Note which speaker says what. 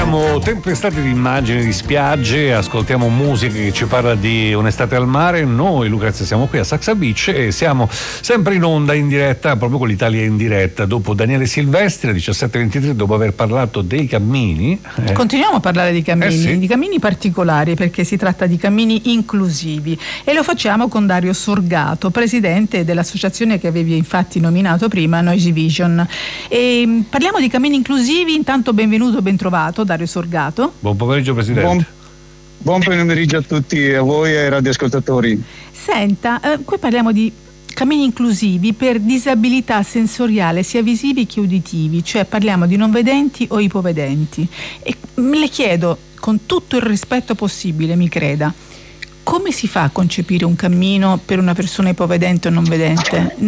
Speaker 1: Vediamo tempestate di immagini di spiagge, ascoltiamo musica che ci parla di un'estate al mare. Noi, Lucrezia, siamo qui a Saxa Beach e siamo sempre in onda, in diretta, proprio con l'Italia in diretta. Dopo Daniele Silvestri, 17:23, dopo aver parlato dei cammini.
Speaker 2: Continuiamo a parlare di cammini,
Speaker 1: sì.
Speaker 2: di cammini particolari, perché si tratta di cammini inclusivi e lo facciamo con Dario Sorgato, presidente dell'associazione che avevi infatti nominato prima, Noisy Vision. E parliamo di cammini inclusivi. Intanto benvenuto, ben trovato Dario Sorgato.
Speaker 1: Buon pomeriggio Presidente.
Speaker 3: Buon pomeriggio a tutti, a voi e ai radioascoltatori.
Speaker 2: Senta, qui parliamo di cammini inclusivi per disabilità sensoriale sia visivi che uditivi, cioè parliamo di non vedenti o ipovedenti. E le chiedo, con tutto il rispetto possibile, mi creda, come si fa a concepire un cammino per una persona ipovedente o non vedente?